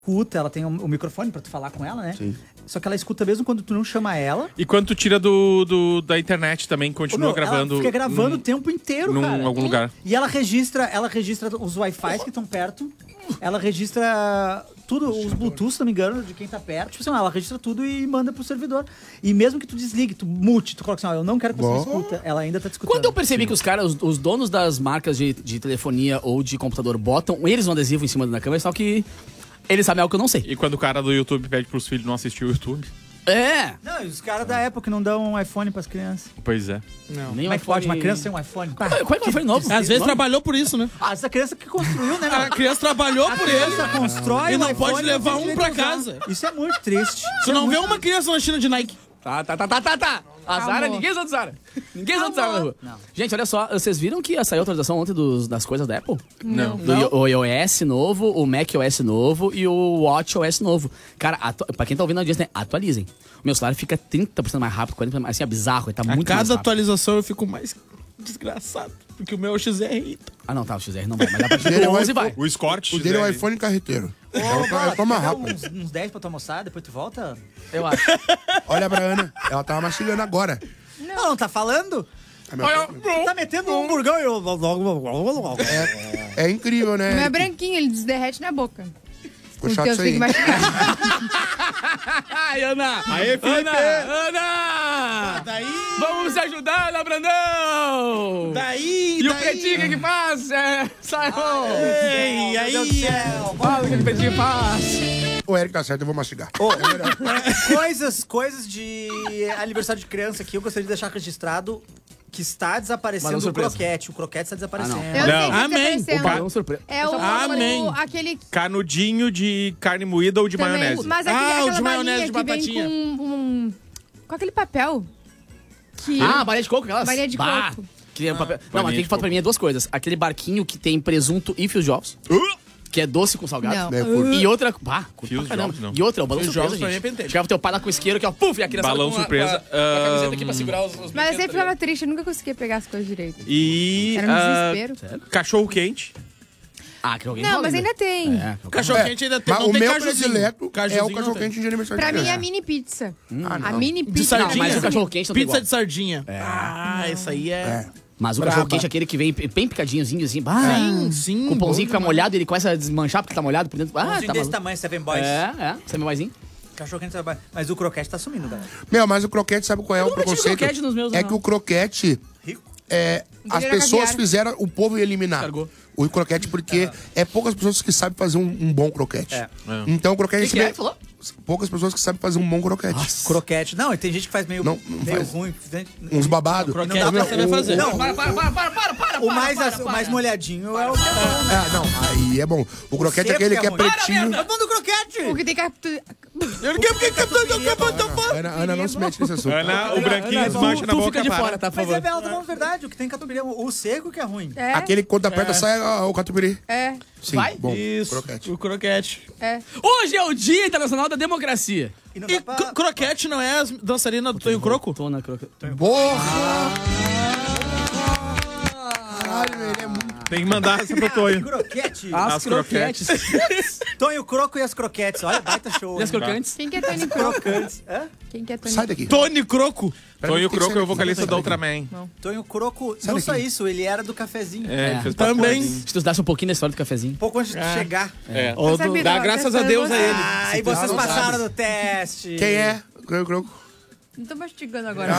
escuta, ela tem o microfone pra tu falar com ela, né? Sim. Só que ela escuta mesmo quando tu não chama ela. E quando tu tira da internet também, continua gravando. Ela fica gravando o tempo inteiro, cara. Em algum lugar. E ela registra os Wi-Fi que estão perto. Ela registra tudo, os Bluetooth, se não me engano, de quem tá perto. Tipo assim, ela registra tudo e manda pro servidor. E mesmo que tu desligue, tu mute, tu coloca assim, eu não quero que você escuta, ela ainda tá te escutando. Quando eu percebi que os caras, os donos das marcas de telefonia ou de computador botam eles um adesivo em cima da câmera, só que eles sabem algo que eu não sei. E quando o cara do YouTube pede pros filhos não assistir o YouTube? É! Não, e os caras da Apple que não dão um iPhone pras crianças. Pois é. Não. Nem Como é que pode uma criança ter um iPhone? Qual é que foi novo? Às vezes trabalhou por isso, né? Essa criança que construiu, né? A criança trabalhou por isso. Criança constrói E não um iPhone pode levar tem um direito pra a usar. casa. Isso é muito triste. Tu não vê uma criança na China de Nike. Tá. A Zara, ninguém usa do Zara. Ninguém usa do Zara na rua. Gente, olha só, vocês viram que saiu a atualização ontem das coisas da Apple? Não. O iOS novo, o macOS novo e o WatchOS novo. Cara, pra quem tá ouvindo a audiência, né, atualizem. O meu celular fica 30% mais rápido, 40% mais, assim, é bizarro, ele tá A muito mais cada rápido. atualização eu fico mais desgraçado. Porque o meu XR irrita. Ah, não, tá, o XR não vai, mas a partir Dele é do o 11 iPhone. vai. O Escort O dele é o XR. iPhone carreteiro. Bola, Toma tu quer rápido. uns 10 pra tu almoçar, depois tu volta? Eu acho. Olha pra Ana, ela tava mastigando agora. Não tá falando? Tá metendo um hamburgão e eu... É incrível, né? Não é branquinho, ele desderrete na boca. Ficou chato Então isso você tem aí. que mastigar. Ai, Ana! Aê, Felipe! Ana! Daí, Vamos se ajudar, Ana Brandão! daí, E o Pretinho, o que faz? Saiu! Ei, aí, Fala o que o Pretinho faz! O Eric tá certo, eu vou mastigar. Coisas de aniversário de criança que eu gostaria de deixar registrado que está desaparecendo o surpresa. croquete. O croquete está desaparecendo. Eu sei que Amém. tá Balão surpresa. É o Amém. aquele... Canudinho de carne moída ou de também, maionese. Mas Ah, aquele, o aquela de maionese de balinha que batatinha. vem com aquele papel. Que... Ah, balinha de coco, aquelas? Balinha de Bah, coco. Que é um papel. Não, mas balinha tem de que falar pra mim é duas coisas. Aquele barquinho que tem presunto e fios de ovos. Que é doce com salgado. Não. Né, curto. E outra. Bah, curto Fios pra de caramba. ovos, não. E outra, o balão Fios de surpresa, ovos pra mim é gente. pentelho. Chegava teu pai lá com o isqueiro aqui, ó. Puf, e a criança Balão com a- surpresa. Com a camiseta aqui pra segurar os Mas eu brinquedos, sempre tá ficava ligado? triste, eu nunca conseguia pegar as coisas direito. E Era um desespero. cachorro quente. Ah, que alguém Não, rola, mas né? ainda tem. É, cachorro-quente ainda tem. Mas Não o tem meu cajuzinho. predileto é o Cajuzinho não tem. cachorro-quente de aniversário Pra de mim é a criança. mini pizza. A não. mini De pizza. sardinha. Mas o cachorro-quente não tem Pizza igual. de sardinha. Ah, isso aí é... Mas o Braba. cachorro-quente é aquele que vem bem picadinhozinho, assim. Bah, Sim, com o pãozinho bom fica molhado, ele começa a desmanchar porque tá molhado por dentro. Ah, Pãozinho tá desse maluco. tamanho, Seven Boys. Sabe maisinho? Cachorro quente trabalha. Mas o croquete tá sumindo, galera. Meu, mas o croquete, sabe qual é o nunca tive preconceito? croquete nos meus, É não. que o croquete... Rico. As era pessoas caviar. fizeram, o povo ia eliminar Cargou. o croquete porque é poucas pessoas que sabem fazer um bom croquete. Então o croquete... O que é? Falou? Poucas pessoas que sabem fazer um bom croquete. Croquete. Não, e tem gente que faz meio, Não meio faz. ruim. Uns babados. Croquete Não dá você vai fazer. Não, Para. o mais molhadinho é o que é bom. Não, aí é bom. O croquete é seco aquele que que é é ruim. pretinho. Tá bom do croquete! O que tem Ana não se mete nesse assunto. Ana, o branquinho desmancha na Tu boca. fica de para. fora, tá, por Mas favor? é bela, tá falando verdade. O que tem catupiry é o seco que é ruim. É, Aquele que quando aperta sai o catupiry. é, Sim, Vai? bom. Isso, Croquete. o croquete. é. Hoje é o Dia Internacional da Democracia. E não E dá pra... croquete não é as dançarinas do Tonho Croco? Tô na croquete. Porra! Caralho, ele é muito... Tem que mandar essa pro Tonho. Croquete. As croquetes. Tonho Croco e as croquetes. Olha, baita show. E as hein? crocantes? Quem que é Tony Croco? Crocantes. Hã? Quem que é Tony Sai daqui. Tony Croco? Tonho Tem que Croco ser- é o vocalista sai da daqui. Ultraman. Tonho Croco, Sai não daqui. só isso, ele era do cafezinho. É, fez Também. Se tu estudasse um pouquinho da história do cafezinho. Pouco antes de chegar. É. Ou sabia, do- dá não, graças a testando Deus a você. ele. Ah, e vocês não passaram sabe. no teste. Quem é? Croco. Não tô mastigando agora.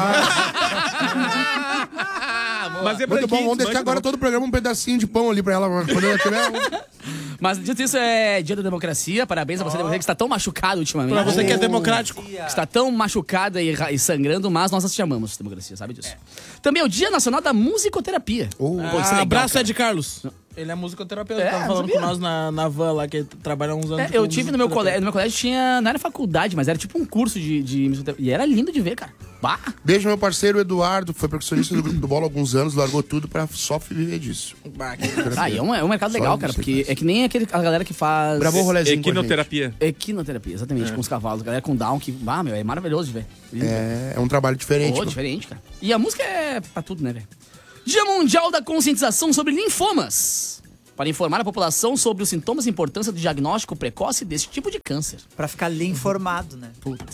Mas é Muito bom, vamos deixar desmancha agora na todo o programa um pedacinho de pão ali pra ela. Quando ela tiver Mas dito isso, é Dia da Democracia. Parabéns a você, democracia, que está tão machucado ultimamente. Pra você que é democrático. Está tão machucada e sangrando, mas nós te chamamos, democracia, sabe disso. Também é o Dia Nacional da Musicoterapia. Pô, isso é legal, Abraço, cara. Ed Carlos. Ele é musicoterapeuta, É, tava não falando sabia. com nós na van lá, que trabalha há uns anos. É, eu tive no meu colégio tinha, não era faculdade, mas era tipo um curso de musicoterapia. E era lindo de ver, cara. Bah! Beijo meu parceiro Eduardo, que foi percussionista do grupo do Bola há alguns anos, largou tudo pra só viver disso. Ah, e é um mercado Só legal, isso cara, aí porque faz. é que nem a galera que faz... Gravou um rolezinho com a gente. Equinoterapia. Equinoterapia, exatamente, com os cavalos. A galera com down, que, meu, é maravilhoso de ver. É um trabalho diferente. Pô, diferente, cara. E a música é pra tudo, né, velho? Dia Mundial da Conscientização sobre Linfomas. para informar a população sobre os sintomas e importância do diagnóstico precoce desse tipo de câncer. Pra ficar ali informado, né? Puta.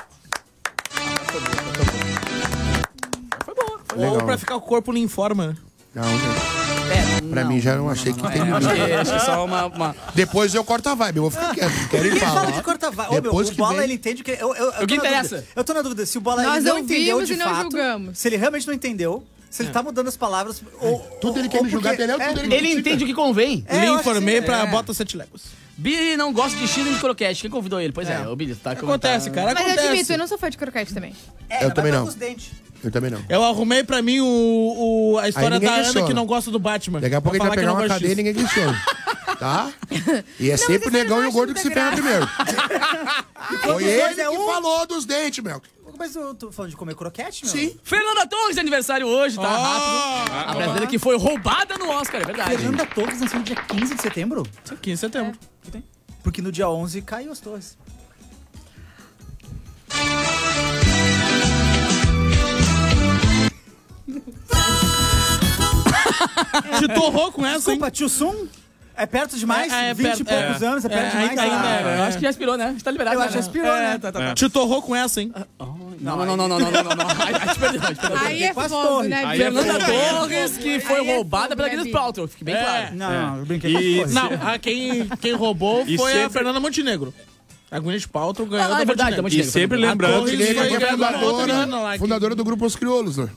Ou pra ficar o corpo lhe informa. Não, pra mim já não achei que tem Acho limite. que, acho que só uma... Depois eu corto a vibe, eu vou ficar quieto. Querem Quem fala falar. de cortar vai. Ô, meu, Depois o que Bola, vem- ele entende que... Eu O que tô na interessa? dúvida. Eu tô na dúvida. Se o Bola Nós ele não ouvimos entendeu de e não fato... julgamos. Se ele realmente não entendeu... Se ele tá mudando as palavras... Tudo ele quer me julgar, entendeu? Tudo ele Ele entende o que convém. É, Lhe eu acho informei que sim. pra É. bota 7 léguas. Billy não gosta de Chile nem de croquete. Quem convidou ele? Pois é, o Billy tá Acontece, cara, Mas eu acontece. admito, eu não sou fã de croquete também. É, Eu também vai não. com os dentes. Eu também não. Eu arrumei pra mim a história ninguém da Ana questiona. que não gosta do Batman. Daqui a pouco Pra ele vai falar pegar que uma não gosta cadeia e disso. ninguém questiona. Tá? E é sempre o mas negão eu e o acho gordo que se muita ferra primeiro. Foi os ele dois é que um. falou dos dentes, meu. Mas eu tô falando de comer croquete, meu? Sim. Fernanda Torres, aniversário hoje, tá rápido. A brasileira que foi roubada no Oscar, é verdade. Fernanda Torres nasceu no dia 15 de setembro? 15 de setembro. Porque no dia 11 caiu as torres. Te torrou com essa, hein? Desculpa, Tio Sum? É perto demais? É 20 e perto, poucos anos, é perto demais? ainda Ah, é. Eu acho que já expirou, né? Tá liberado. Eu acho que já expirou, né? Tá. Te torrou com essa, hein? Não. A gente perdeu. Aí é Quase fogo, torre. né? Aí é Fernanda fogo. Torres, que foi Aí é roubada fogo, pela né, Gwyneth Bi? Paltrow, fique bem claro. Não, eu brinquei com as E- torres. Não, quem roubou E foi a sempre- Fernanda Montenegro. A Gwyneth Paltrow ganhou da É verdade, da Montenegro. E sempre A lembrando Torres Montenegro foi que é ganhando uma outra fundadora, menina lá que- fundadora do grupo Os Crioulos, né?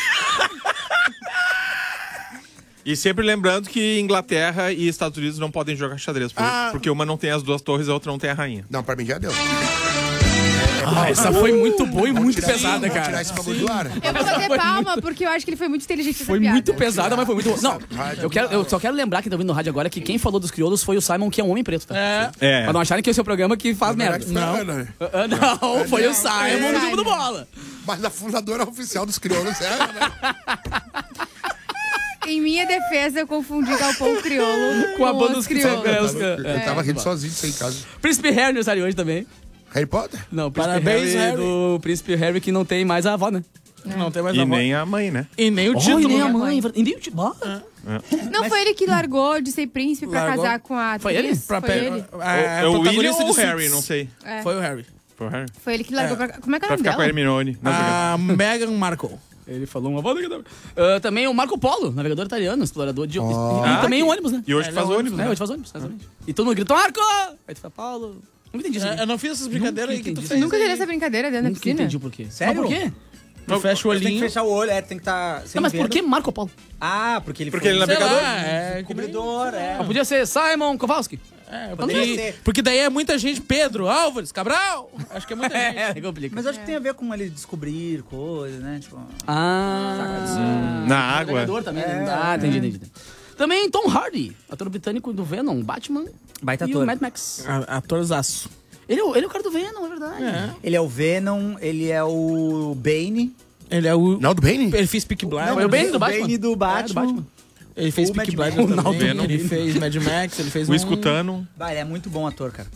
E sempre lembrando que Inglaterra e Estados Unidos não podem jogar xadrez. Porque uma não tem as duas torres e a outra não tem a rainha. Não, pra mim já deu. Essa foi muito boa e muito Tirar pesada, esse- cara. Tirar esse bagulho do ar. Eu vou bater palma, porque eu acho que ele foi muito inteligente nessa Foi piada. muito pesada, mas foi muito boa. Não, Rádio. eu só quero lembrar quem tá ouvindo no rádio agora que quem falou dos crioulos foi o Simon, que é um homem preto, tá? É. Pra não acharem que esse é o programa que faz Na merda. verdade, foi a Ana, né? Não, foi o Simon do Simon. Jogo do Bola. Mas a fundadora oficial dos Crioulos é a Ana, né? Em minha defesa, eu confundi Galpão Crioulo Com a banda os dos Crioulos. Eu tava rindo sozinho sem casa. Príncipe Harry aniversário hoje também. Harry Potter? Não, Príncipe Parabéns, Harry. do Príncipe Harry que não tem mais a avó, né? Não tem mais E a nem a mãe, né? E nem o Oh, título. e nem a né? mãe. E nem o título. Não foi ele que largou de ser príncipe pra Largou? casar com a atriz? Foi ele? Pra Foi pe- ele. a É o William protagonista ou o de Harry, Suits. não sei. É. Foi o Harry. Foi o Harry? Foi ele que largou pra... Como é que é o Pra nome ficar com a dela? Hermione. Não, obrigado. A Meghan Markle. Ele falou uma voz também o Marco Polo, navegador italiano, explorador de... Oh. E também o ônibus, né? E hoje faz ônibus, É, né? hoje faz ônibus, exatamente. E todo mundo grita, Marco! Aí tu fala, Paulo... Nunca entendi isso. Eu não fiz essas brincadeiras aí que tu entendi. fez. Nunca aí. teria essa brincadeira dentro da Nunca piscina. entendi o porquê. Sério? Mas por quê? Tu fecha o Tem que olhinho. fechar o olho, tem que estar sem Não, mas por vendo. que Marco Polo? Ah, porque ele Porque foi ele é Sei navegador. lá, é que nem- cobridor, é. Mas podia ser Simon Kowalski. É, Poderia porque, ser. porque daí é muita gente. Pedro, Álvares, Cabral. Acho que é muita gente. É, complica. Mas eu acho que tem a ver com ele descobrir coisas, né? Tipo, Na água. Navegador também, né? Ah, entendi. Também Tom Hardy, ator britânico do Venom, Batman baita e ator. o Mad Max. Atorzaço. Ele é o cara do Venom, é verdade. Ele é o Venom, ele é o Bane. Ele é o. Não, do Bane? Ele fez Peaky Blinders. foi o Bane do o Batman. Bane do Batman. É, do Batman. Ele fez O Peaky Mad Blinders Max. também. Venom. Ele fez Mad Max, ele fez O Escutano, Bah, ele é muito bom ator, cara.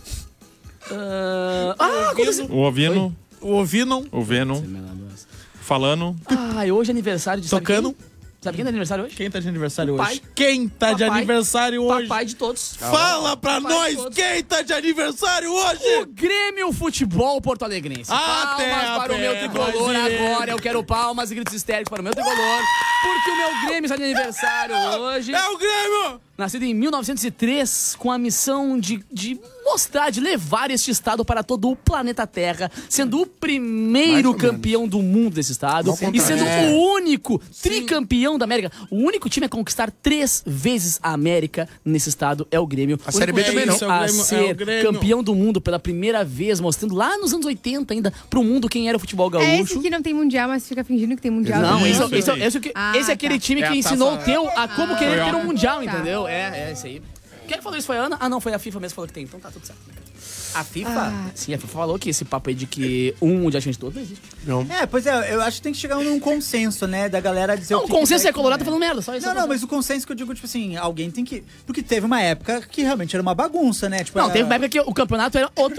Aconteceu. o Ovino, O Ovinon. o Venom, falando. Hoje é aniversário de... sabe Tocando. quem? Sabe quem tá de aniversário hoje? Quem tá de aniversário Pai. hoje? Quem tá de Papai. aniversário hoje? Papai de todos. Fala pra Papai nós de todos. quem tá de aniversário O hoje! Grêmio Futebol Porto Alegrense. Até Palmas a para o meu pé, tricolor nós iremos. agora. Eu quero palmas e gritos histéricos para o meu tricolor. Porque o meu Grêmio está de aniversário hoje. É o Grêmio! Nascido em 1903, com a missão de mostrar, de levar este estado para todo o planeta Terra, sendo o primeiro Mais ou campeão do mundo desse estado Ao e contrário. sendo É. o único tricampeão da América. O único time a conquistar 3 vezes a América nesse estado é o Grêmio. A O Série B único também time não. É o a Grêmio, é ser o Grêmio. campeão do mundo pela primeira vez, mostrando lá nos anos 80 ainda pro mundo quem era o futebol É esse gaúcho. que não tem mundial, mas fica fingindo que tem mundial. Não, também. esse é aquele time É que a ensinou taça- o teu a como querer ter um mundial, Tá. entendeu? É isso aí. Quem que falou isso foi a Ana? Ah, não, foi a FIFA mesmo que falou que tem. Então tá tudo certo. A FIFA? Sim, a FIFA falou que esse papo aí de que um mundial de todo não existe. Não. É, pois é, eu acho que tem que chegar num consenso, né? Da galera dizer Não, o o que consenso que é colorado né? falando merda, só isso. Não, mas o consenso que eu digo, tipo assim, alguém tem que... Porque teve uma época que realmente era uma bagunça, né? Tipo, Não, era- teve uma época que o campeonato era outro.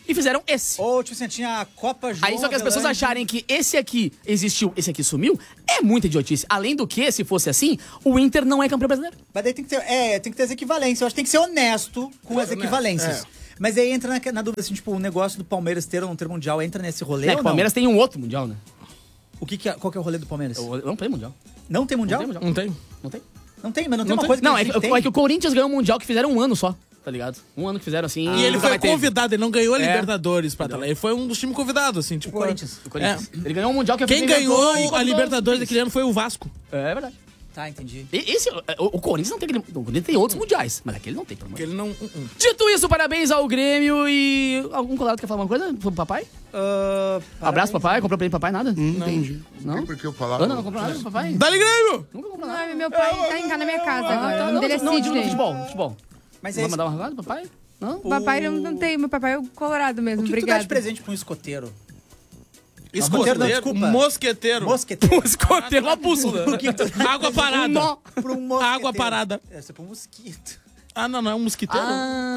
e fizeram esse. Ou, tipo assim, tinha a Copa João Aí só que as pessoas Avelange. acharem que esse aqui existiu, esse aqui sumiu, é muita idiotice. Além do que, se fosse assim, o Inter não é campeão brasileiro. Mas daí tem que ter as equivalências. Eu acho que tem que ser honesto com as equivalências. Mas aí entra na dúvida, assim, tipo, o negócio do Palmeiras ter ou não ter mundial, entra nesse rolê É, ou que o não? Palmeiras tem um outro mundial, né? Qual que é o rolê do Palmeiras? Não tem mundial. Não tem mundial? Não tem mundial. Não tem. Não tem. Não tem, mas não tem Não uma tem. coisa que Não, a é gente que, tem. é que o Corinthians ganhou um mundial que fizeram um ano só, tá ligado? Um ano que fizeram assim. E ele nunca foi mais teve. convidado, ele não ganhou a É. Libertadores pra estar lá. Ele foi um dos times convidados, assim, tipo. O Corinthians. O Corinthians. Ele ganhou um mundial que Quem foi ganhou a Libertadores daquele ano foi o Vasco. É verdade. Tá, entendi. O Corinthians não tem aquele. O Corinthians tem outros mundiais, mas aquele não tem, pelo amor. Porque ele não. Dito isso, parabéns ao Grêmio e. Algum colado quer falar uma coisa pro papai? Abraço, papai. Comprou pra ele, papai? Nada? Entendi. Não? Porque eu falava. Ana, não comprou nada pro papai? Dá-lhe Grêmio! Nunca comprou nada. Não, meu pai tá em casa na minha casa agora. O nome dele é Não, digo no Sidney. futebol. Mas Vai é isso. mandar um recado pro papai? Não? O papai não tem, meu papai é o colorado mesmo, O que tu dá obrigado. de presente pra um escoteiro? Escoteiro, não, desculpa. Mosqueteiro. Mosqueteiro. Escoteiro, uma bússola. O que tu dá Água de presente parada. pra um mosqueteiro? Água parada. É, você põe um mosquito. Ah, não é um mosquiteiro?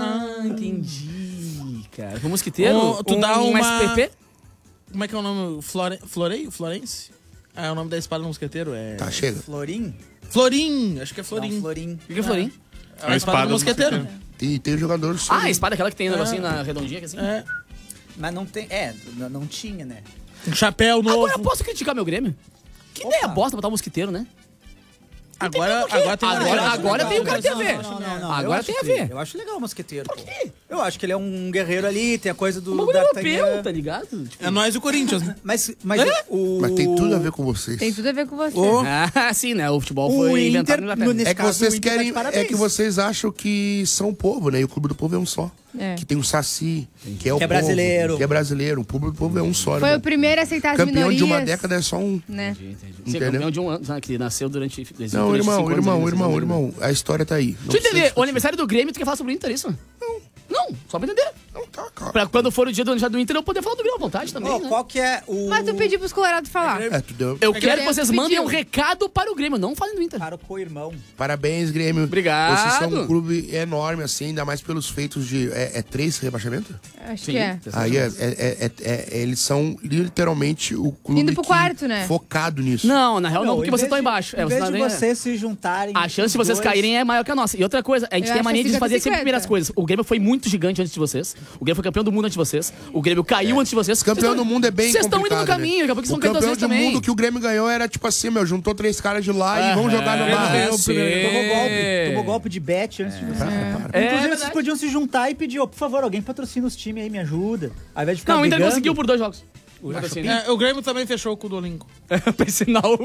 Entendi, cara. O mosquiteiro? Tu dá uma- SPP? Como é que é o nome? Florence? Ah, é o nome da espada do mosqueteiro? É. Tá, chega. Florim? Florim, acho que é Florim. Não, Florim. O que é Florim? É a espada do mosqueteiro. Tem um jogador só. Ah, a espada aquela que tem um negocinho na redondinha, que assim. É. Mas não tem... não tinha, né? Um chapéu novo. Agora eu posso criticar meu Grêmio? Que ideia bosta botar um mosquiteiro, né? Agora tem Agora tem o cara tem a ver. Não, Agora eu acho tem a que- ver. Eu acho legal o mosqueteiro. Por quê? Eu acho que ele é um guerreiro ali, tem a coisa do... Um bagulho D'Artagnan. europeu, tá ligado? Tipo... É nós e o Corinthians. né? Mas o... Mas tem tudo a ver com vocês. Tem tudo a ver com você. Ah, sim, né? O futebol O foi inventado Inter, na Inglaterra. nesse É que caso, vocês o Inter tá de querem. parabéns. É que vocês acham que são povo, né? E o clube do povo é um só. É. Que tem o Saci, que é o Que é povo, brasileiro. Que é brasileiro. O clube do povo é um só. Foi né? o primeiro a aceitar as Campeão minorias. de uma década é só um. Né? Sim, Entendeu? campeão de um ano, sabe, que nasceu durante... Não, durante 5 anos, irmão. né? A história tá aí. Não Deixa eu precisa entender, o discutir. aniversário do Grêmio, tu quer falar sobre o Inter, é isso? Não, só pra entender. Não, tá, cara. Pra quando for o dia do aniversário do Inter, eu poder falar do Grêmio à vontade também, Ó, né? qual que é o... Mas tu pediu pros colorados falar. Tu deu. Eu quero Grêmio que vocês pediu. mandem um recado para o Grêmio, não falem do Inter. Para o co-irmão. Parabéns, Grêmio. Obrigado. Vocês são um clube enorme, assim, ainda mais pelos feitos de. É 3 rebaixamento? Acho que é. Aí eles são literalmente o clube. Indo pro que- quarto, né? Focado nisso. Não, na real não, Meu, porque em vocês vez estão de- embaixo. Em vez de não- vocês se juntarem... A chance de os vocês dois- caírem é maior que a nossa. E outra coisa, a gente Eu tem a acho mania que de fica fazer sempre 50. primeiras coisas. O Grêmio foi muito gigante antes de vocês. O Grêmio foi campeão do mundo antes de vocês. O Grêmio caiu antes de vocês. Campeão do mundo é bem Vocês estão indo no complicado, caminho, né? daqui a pouco vocês O vão cantar campeão vocês do também. mundo que o Grêmio ganhou era tipo assim, meu, juntou 3 caras de lá e vamos jogar no É, bar. Tomou golpe de bet antes de você. É Inclusive, vocês verdade. podiam se juntar e pedir, por favor, alguém patrocina os times aí, me ajuda. Ao invés de ficar Não, o Inter brigando. conseguiu por 2 jogos. O Grêmio também fechou com o Duolingo. Pra ensinar o...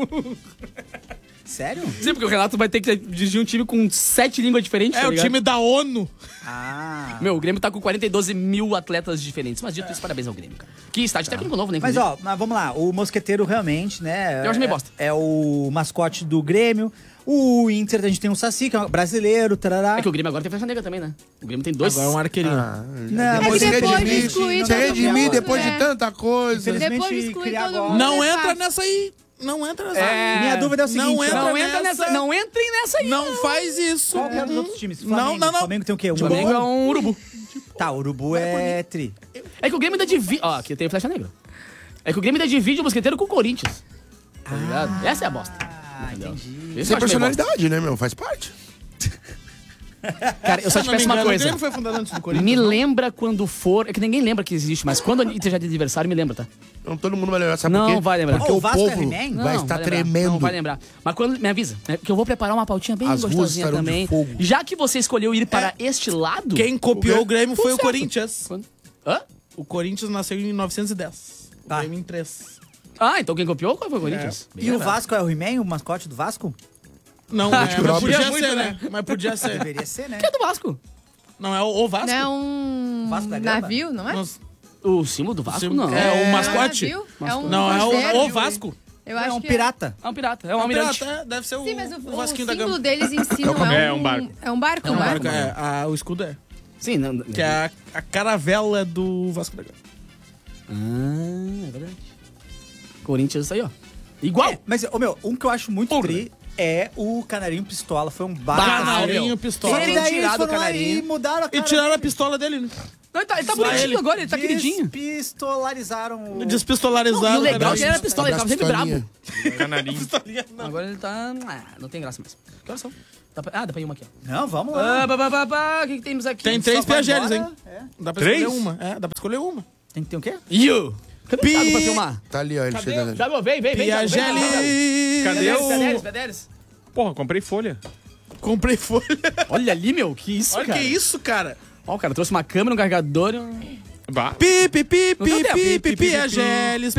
Sério? Sim, porque o Renato vai ter que dirigir um time com 7 línguas diferentes, É, tá o ligado? time da ONU. Ah. Meu, o Grêmio tá com 42 mil atletas diferentes. Mas dito isso, parabéns ao Grêmio, cara. Que estádio técnico novo, né? Mas inclusive. ó, mas vamos lá, o Mosqueteiro realmente, né? Eu acho meio bosta. É o mascote do Grêmio. O Inter, a gente tem o Saci, que é um brasileiro, tarará. É que o Grêmio agora tem flecha negra também, né? O Grêmio tem 2... Agora é um arqueirinho. Não, É que se depois de redimir, excluir se todo redimir mundo, depois né? de tanta coisa. Infelizmente, Depois de excluir criar todo agora. mundo. Não é entra fácil. nessa aí. Não entra nessa É. Minha dúvida é o seguinte, Não ó. entra Não entra nessa. nessa... Não entrem nessa aí. Não faz isso. Qual que é dos outros times? Não, Flamengo. não. Flamengo tem o quê? O Flamengo é um urubu. Tá, o Urubu é tri. É que o Grêmio ainda divide... Ó, aqui tem flecha negra. É que o Grêmio ainda divide o Mosqueteiro com o Corinthians. Tá ligado? Essa é a bosta. Ah, entendi. Esse Sem eu acho meio bosta. personalidade, né, meu? Faz parte. Cara, eu só te peço uma O coisa. Grêmio foi fundado antes do Corinthians. Me não? lembra quando for... É que ninguém lembra que existe, mas quando a Inter já de adversário, me lembra, tá? Não, todo mundo vai lembrar, sabe Não por quê? vai lembrar. Porque Ô, o o Vasco é povo He-Man? vai estar lembrar, tremendo. Não vai lembrar. Mas quando me avisa, né? Que eu vou preparar uma pautinha bem As ruas gostosinha estarão de também. fogo. Já que você escolheu ir para este lado... Quem copiou o Grêmio foi o Tudo certo. Corinthians. Quando? Hã? O Corinthians nasceu em 1910. O Tá. Grêmio em 3. Ah, então quem copiou foi o Corinthians. Bem E o lembrado. Vasco é o He-Man, o mascote do Vasco? Não, Acho que mas o podia Robert- ser, né? Mas podia ser. Deveria ser, né? Que é do Vasco. Não, é o Vasco? Não é um Vasco da Gama? navio, não é? Nós- O símbolo do Vasco, símbolo- não. é o Não mascote? navio? É um Não, é cruzeiro. o Vasco. Eu É acho um que pirata. É um pirata, é um almirante. Pirata, deve ser o, Sim, mas o Vasquinho da símbolo Gama. deles em si não é É um barco. É um barco, É um não barco, é? O escudo é. Sim, não. Que é a caravela do Vasco da Gama. Ah, é verdade. Corinthians aí, ó. Igual. É, mas, ô meu, um que eu acho muito Porra. tri é o Canarinho Pistola. Foi um Bah, baita. Canarinho meu. Pistola. Só que Terem daí eles tirado o foram lá Canarinho. e mudaram a E cara tiraram a dele. pistola dele, né? Não, ele tá bonitinho agora, ele tá queridinho. Despistolarizaram o... Despistolarizado. E o legal é né? que ele era pistola, ele tava sempre brabo. Canarinho. Agora ele tá... não tem graça mais. Que horas são? Dá pra ir uma aqui, ó. Não, vamos lá. O que temos aqui? Tem 3 Só vai Piageles, embora, hein? é. Dá pra 3? escolher uma. Dá pra escolher uma. Tem que ter o quê? You! Cadê o Thiago pra filmar? Tá ali, ó, ele chegando. Já vem. Piageles. Cadê o... Pedeiros. Porra, comprei folha. Comprei folha. Olha ali, meu, que isso, Olha cara. que isso, cara. Ó, o cara trouxe uma câmera, um carregador e Bah. Piageles.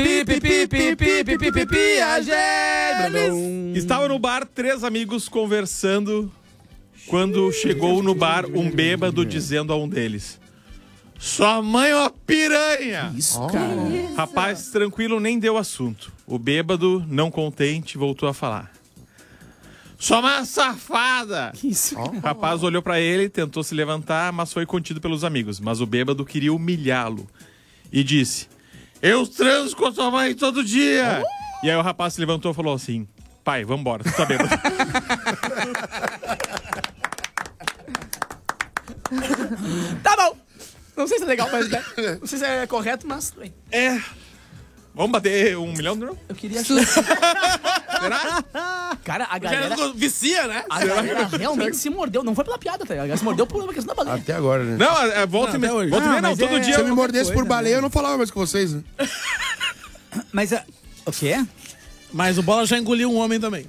Piageles. Estava no bar 3 amigos conversando quando chegou no bar um bêbado dizendo a um deles: sua mãe é uma piranha! Isso, cara. Rapaz, tranquilo, nem deu assunto. O bêbado, não contente, voltou a falar: sua mãe é uma safada! Que isso, cara. O rapaz olhou pra ele, tentou se levantar, mas foi contido pelos amigos. Mas o bêbado queria humilhá-lo e disse: eu transo com a sua mãe todo dia! E aí o rapaz se levantou e falou assim: pai, vambora, tu tá bêbado. Tá bom. Não sei se é legal, mas né? Não sei se é correto, mas tudo bem. É. Vamos bater 1 milhão, não? Eu queria... Será? Cara, a galera... Vicia, né? A galera realmente se mordeu. Não foi pela piada, tá? A galera se mordeu por uma questão da baleia. Até agora, né? Não, volta e Não, até hoje. volta e meia, não, mas todo é- dia. Se eu me eu- mordesse por coisa, baleia, né? eu não falava mais com vocês, né? Mas o quê? Mas o Bola já engoliu um homem também.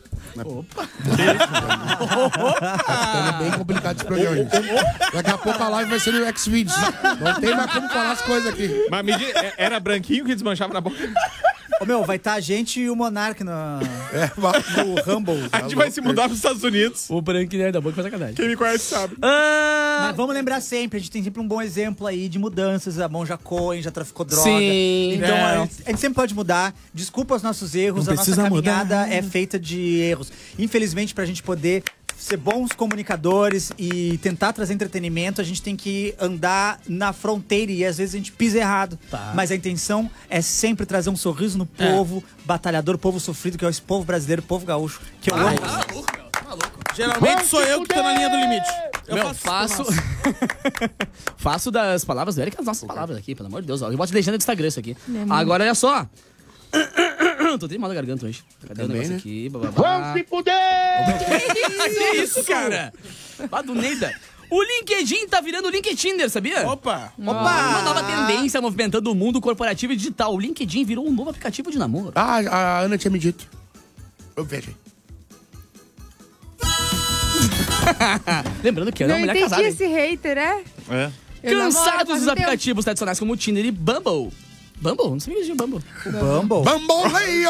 Tá bem complicado esse programa, gente. Daqui a pouco a live vai ser no Xvideos. Não tem mais como falar as coisas aqui. Mas me diz, era branquinho que desmanchava na boca? Ô, meu, vai estar a gente e o Monark no Rumble. A gente vai se mudar pros Estados Unidos. O branquinho da boca foi sacanagem. Quem me conhece sabe. Mas vamos lembrar sempre, a gente tem sempre um bom exemplo aí de mudanças. A mão já coe, já traficou droga. Sim. Então É. a gente sempre pode mudar. Desculpa os nossos erros, Não a nossa precisa caminhada mudar. é feita de erros. Infelizmente, pra gente poder ser bons comunicadores e tentar trazer entretenimento, a gente tem que andar na fronteira e às vezes a gente pisa errado. Mas a intenção é sempre trazer um sorriso no povo batalhador, povo sofrido, que é esse povo brasileiro, povo gaúcho, que eu amo. Geralmente sou eu que tô na linha do limite. Eu faço... faço das palavras do Eric as nossas palavras aqui, pelo amor de Deus. Eu boto legenda do Instagram isso aqui. Agora, olha só. Tô tendo mal da garganta hoje. Cadê o negócio né? aqui? Vamos se fuder! Que isso, cara? Ah, do Neida. O LinkedIn tá virando o LinkedIn, sabia? Opa! Uma nova tendência movimentando o mundo corporativo e digital. O LinkedIn virou um novo aplicativo de namoro. Ah, a Ana tinha me dito. Eu vejo. Lembrando que ela é Não uma mulher entendi casada. Hein? esse hater, é? É. Eu namoro Cansados faz dos um tempo. aplicativos tradicionais como Tinder e Bumble. Bumble? Não sabia que existia Bumble. O Bumble. Bamboleio!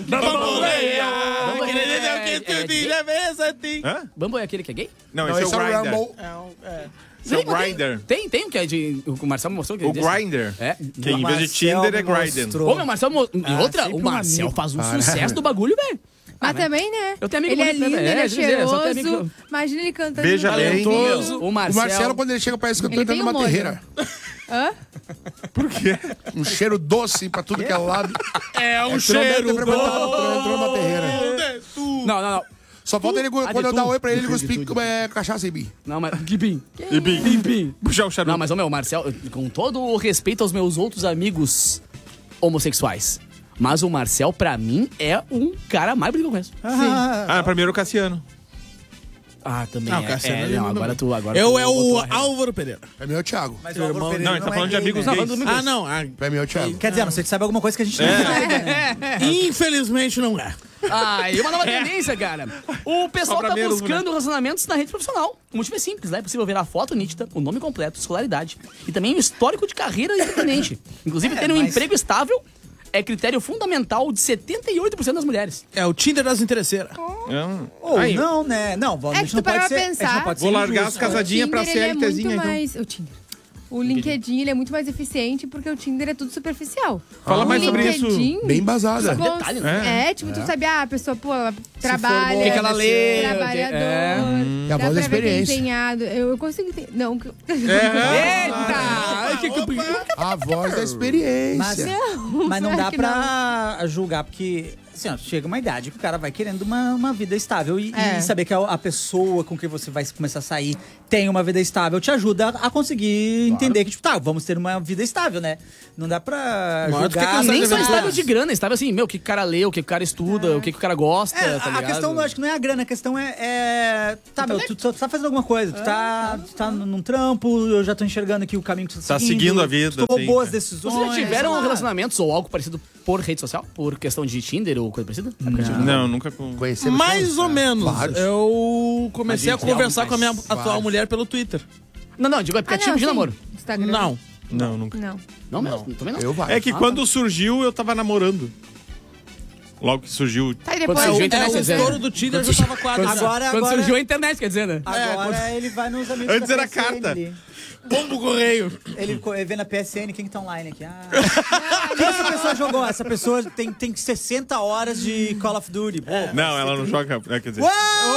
Hã? Bumble é aquele que é gay? Não, Não, esse é o Grindr. Rumble. Esse é o Sim, mas Grindr. Tem um que é de... O Marcel me mostrou que O desse. Grindr. É. Que em vez de Tinder é Grindr. Ô, meu Marcel... E outra, sempre o um Marcel amigo. faz um sucesso do bagulho, velho. Mas também, né? Eu tenho amigo Ele é bonito, lindo, né? ele é É, quer dizer, eu só tenho cheiroso. amigo- Imagina ele cantando. Veja no bem. banheiro. O O Marcel... Marcelo, quando ele chega, parece que eu tô Ele entrando tem numa um molho. terreira. Hã? Um cheiro doce pra tudo que é lado. É um Entrou cheiro dentro, entrou numa terreira. Não. Só falta ele, quando eu de dar tu. oi pra ele, ele De cuspir tu. cachaça em mim. Não, mas... Gibim. E bim. Puxar o charuto. Não, mas, ô, meu, Marcel, com todo o respeito aos meus outros amigos homossexuais, mas o Marcel, pra mim, é um cara mais bonito que eu conheço. Ah, primeiro o Cassiano. Ah, também Não, é. Cassiano, É, ele não, não- agora tu... Agora Eu tu é botou o a regra. Álvaro Pereira. Pra mim é o Thiago. Mas o Álvaro Irmão- Pereira Não, ele tá falando de gay, amigos né? gays. Ah, não. Pra mim é o Thiago. Quer dizer, a não sei que sabe alguma coisa que a gente não sabe. Infelizmente não é. Ah, e uma nova tendência, cara. O pessoal Só pra tá menos, buscando relacionamentos na rede profissional. O motivo é simples, né? É possível ver a foto nítida, o nome completo, escolaridade e também o histórico de carreira independente. Inclusive, ter um mas- emprego estável é critério fundamental de 78% das mulheres. É o Tinder das interesseiras. Ou Aí, não, né? Não, a É gente que não tu parar pode pra ser. A gente pensar. não pode Vou ser largar injusto. as casadinhas pra Tinder, ele é CLTzinha, muito então. mais... O Tinder. O LinkedIn, ele é muito mais eficiente porque o Tinder é tudo superficial. Fala O mais sobre LinkedIn, Bem embasada. cons- Detalhe, né? tipo, tu sabe, a pessoa, pô, ela trabalha, formou, o que ela lê, trabalhador, É a dá voz da pra ver que é experiência. empenhado. Eu consigo entender. Não, que eu... Eita! A voz da experiência. Mas não será dá que pra julgar, porque assim, ó, chega uma idade que o cara vai querendo uma vida estável. E saber que a pessoa com quem você vai começar a sair tem uma vida estável te ajuda a conseguir entender que, tipo, tá, vamos ter uma vida estável, né? Não dá pra Mas tu quer julgar. cansar Nem de só ver estável tudo. de grana, estável assim, meu, o que o cara lê, o que o cara estuda, o que o cara gosta, tá A ligado? questão, eu acho que não é a grana, a questão é tá, meu, tu tá fazendo alguma coisa, tu tá num trampo, eu já tô enxergando aqui o caminho que tu Tá seguindo a vida, tu tomou assim, boas é. decisões. Vocês já tiveram sei lá. relacionamentos ou algo parecido por rede social? Por questão de Tinder ou coisa parecida? Aplicativo? Não, nunca com... Conhecemos Mais todos, ou né? menos. Vários. Eu comecei a Mas, gente, conversar com a minha mas atual vários. mulher pelo Twitter. Não, digo aplicativo de namoro. Instagram. Não. Não, nunca. Não. Não, mesmo? Também não. Eu vai. É que quando surgiu, eu tava namorando. Logo que surgiu. Tá, e depois... Quando surgiu a É, internet, o quer dizer, estouro do Tinder já tava quase. Quando surgiu a internet, quer dizer, né? Agora ele vai nos amigos Antes da era PSN carta. ali. Pombo correio. Ele vê na PSN quem que tá online aqui. O que essa pessoa jogou? Essa pessoa tem 60 horas de Call of Duty. Pô, Não, ela não joga. Quer dizer. Não,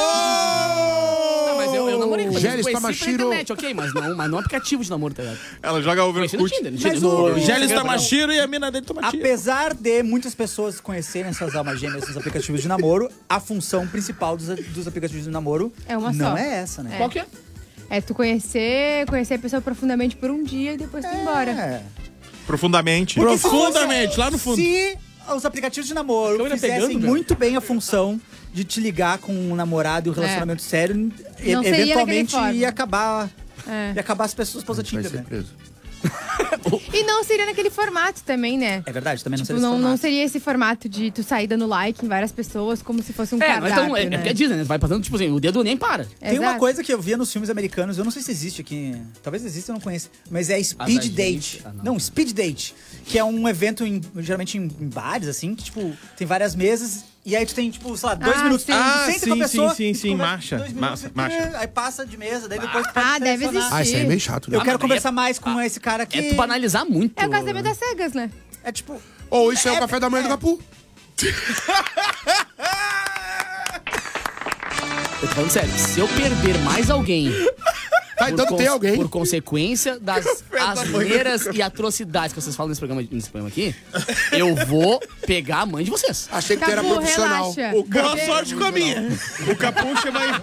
mas eu namorei com Gélis conheci Tamashiro. pela internet, ok, mas não aplicativo de namoro, tá ligado? Ela joga Conheci no Overcooked. Tinder. Mas no o- Gélis Instagram, Tamashiro e a mina dele toma tiro. apesar de muitas pessoas conhecerem essas almas gêmeas nos aplicativos de namoro, a função principal dos aplicativos de namoro É uma não só. é essa, né? É. Qual que é? É tu conhecer a pessoa profundamente por um dia e depois tu ir embora. É. Profundamente. Porque se Profundamente, lá no fundo. Se os aplicativos de namoro Câmera fizessem pegando, velho. muito bem a função de te ligar com um namorado e um relacionamento sério, Não seria eventualmente daquele ia acabar. É. Ia acabar as pessoas posando Vai Tinder, ser né? preso. E não seria naquele formato também, né? É verdade, também não Tipo, seria esse não formato. seria esse formato de tu sair dando like em várias pessoas como se fosse um Mas cardápio, então, é né? porque é Disney, né? Vai passando, tipo assim, o dedo nem para. Tem uma Exato. coisa que eu via nos filmes americanos, eu não sei se existe aqui, talvez exista, eu não conheço, mas é speed Mas a date. gente- Não, speed date, que é um evento geralmente em bares, assim, que, tipo, tem várias mesas, e aí tu tem, tipo, sei lá, 2 Ah, minutos, sim. tu Ah, senta sim, com a pessoa, sim, e tu sim, conversa marcha, 2 minutos, marcha. aí passa de mesa, daí depois tu pode deve selecionar. existir. Ah, isso aí é meio chato, né? Eu quero mas conversar mais com esse cara aqui. É tu banalizar muito. É o casamento às cegas, né? É tipo, Ou isso é o café da manhã do Capu. Eu tô falando sério, se eu perder mais alguém... Tá, então tem alguém. Por consequência das asneiras e atrocidades que vocês falam nesse programa aqui, eu vou pegar a mãe de vocês. Achei que tu era Capu, profissional. relaxa. Boa sorte com a minha. O Capu chama aí.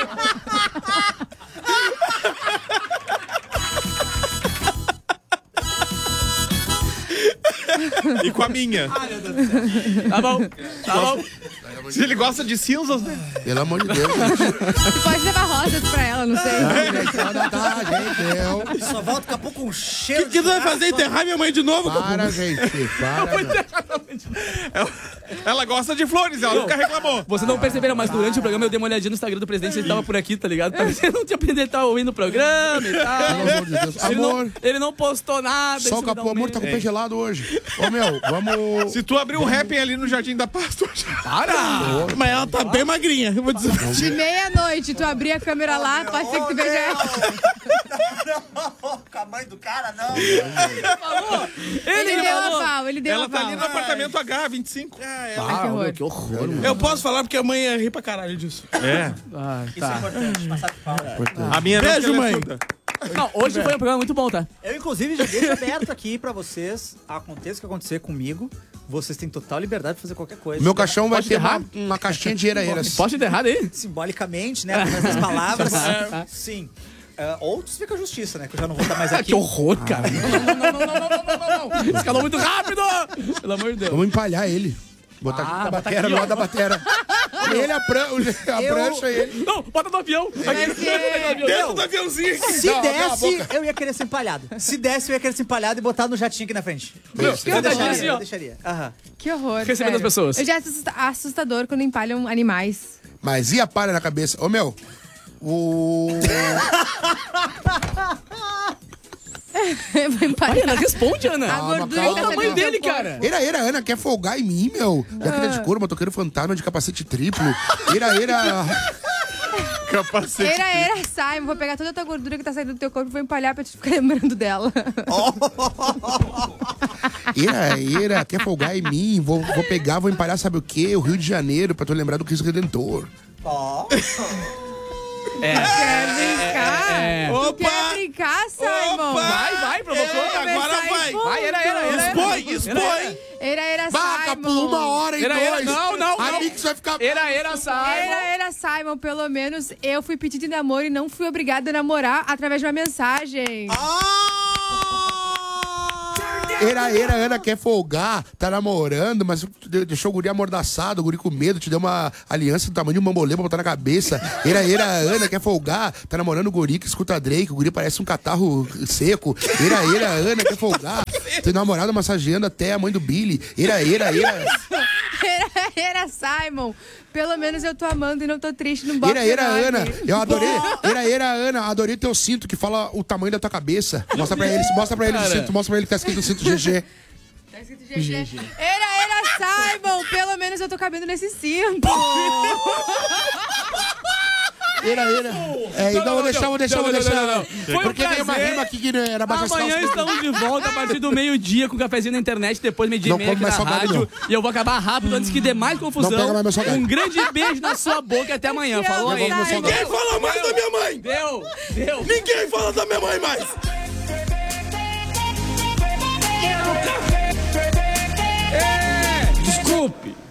E com a minha. Tá bom, tá bom. Se ele gosta de cinzas, né? Pelo amor de Deus, gente. Tu pode levar rosas pra ela, não sei. Tá, gente, só volta daqui a pouco com um O cheiro que tu vai fazer? Enterrar minha mãe de novo? para, gente. Para. Ela gosta de flores, ela nunca reclamou. Vocês não perceberam, mas durante o programa eu dei uma olhadinha no Instagram do presidente, ele tava por aqui, tá ligado? Pra ver se ele não tinha aprendido, ele tava ouvindo o programa e tal. Pelo amor de Deus. Amor, Ele não postou nada. só o isso me dá Capu, um amor, tá com o pé gelado hoje. Ô, meu, vamos... Se tu abrir um rapping ali no Jardim da Paz, tu já... Mas ela tá bem magrinha. Eu vou dizer. De meia-noite, tu abrir a câmera lá, pode ser que tu veja ela. Com a mãe do cara, não. Ele deu aval, ele deu Ela tá ali no aval. apartamento H25. Ah, que horror. meu, que horror, mano. Eu posso falar porque a mãe ia rir pra caralho disso. É. Isso é importante, passar por pau. A minha não, Beijo, porque ela é mãe. surda. Não, hoje foi um programa muito bom, tá? Eu, inclusive, já deixo aberto aqui pra vocês. Aconteça o que acontecer comigo, vocês têm total liberdade de fazer qualquer coisa. Meu caixão vai Pode ter enterrar? uma caixinha de era-eiras. Posso ter errado aí? Simbolicamente, né? Através das palavras. Sim. Ou fica a justiça, né? Que eu já não vou estar mais aqui. Que horror, cara. Não. Escalou muito rápido! Pelo amor de Deus. Vamos empalhar ele. Botar aqui na batera, no lado da batera. Ele, a prancha e ele. Não, bota no avião. Dentro do aviãozinho. Se Não, cala a desse, boca. eu ia querer ser empalhado. Se desse, eu ia querer ser empalhado e botar no jatinho aqui na frente. Meu, Eu assim, deixaria, ó. eu deixaria. Aham. Que horror, Recebendo sério. as pessoas. Eu já acho assustador quando empalham animais. Mas e a palha na cabeça? Ô, meu, o... Vou empalhar. Ai, Ana, responde, Ana. A gordura calma, que tá Olha o tamanho saindo do teu dele, corpo. cara. Era, Ana quer folgar em mim, meu. Jaqueta de couro, motoqueiro fantasma de capacete triplo. Era. Capacete. Era, Simon. Vou pegar toda a tua gordura que tá saindo do teu corpo e vou empalhar pra te ficar lembrando dela. Era, quer folgar em mim. Vou pegar, vou empalhar, sabe o quê? O Rio de Janeiro, pra tu lembrar do Cristo Redentor. Quer brincar? Tu quer Vem cá, Simon. Vai, provocou. Agora vai. Vai, era. Expõe. Era Vai, Capu, Simon. 1 hora e Era, 2. não. A Mix vai ficar... Era, Simon. Era Simon, pelo menos eu fui pedido em namoro e não fui obrigada a namorar através de uma mensagem. Era, Ana quer folgar, tá namorando, mas deixou o guri amordaçado, o guri com medo, te deu uma aliança do tamanho de um bambolê pra botar na cabeça. Era, Ana quer folgar, tá namorando o guri que escuta Drake, o guri parece um catarro seco. Era, Ana quer folgar, tem namorado massageando até a mãe do Billy. Era. Era Simon. Pelo menos eu tô amando e não tô triste. Não bota Era, Ana, eu adorei. Era, Ana, adorei teu cinto que fala o tamanho da tua cabeça. Mostra pra eles o cinto, mostra pra ele que tá escrito o cinto GG. Tá escrito GG. Era Simon. Pelo menos eu tô cabendo nesse cinto. Era. Então vou deixar. Foi Porque um tem uma prazer. rima aqui que era baixa Amanhã estamos de volta a partir do meio-dia com um cafezinho na internet, depois meio-dia e Não meia aqui come na mais salgado, rádio. E eu vou acabar rápido antes que dê mais confusão. Não pega mais meu salgado. Um grande beijo na sua boca e até amanhã. te Falou amo, aí. Simon. Ninguém fala mais da minha mãe. Deu. Ninguém fala da minha mãe mais. Desculpe.